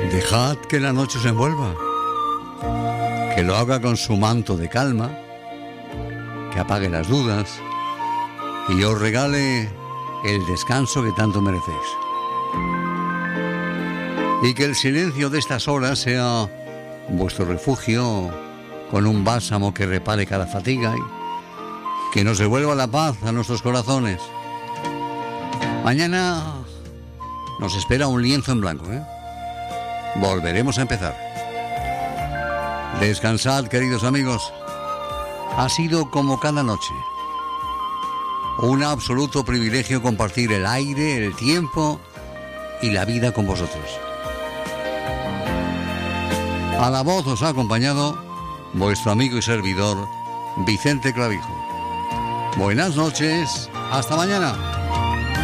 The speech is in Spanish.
Dejad que la noche os envuelva, que lo haga con su manto de calma, que apague las dudas y os regale el descanso que tanto merecéis. Y que el silencio de estas horas sea vuestro refugio, con un bálsamo que repare cada fatiga y que nos devuelva la paz a nuestros corazones. Mañana nos espera un lienzo en blanco, ¿eh? Volveremos a empezar. Descansad, queridos amigos. Ha sido como cada noche. Un absoluto privilegio compartir el aire, el tiempo y la vida con vosotros. A la voz os ha acompañado vuestro amigo y servidor, Vicente Clavijo. Buenas noches, hasta mañana.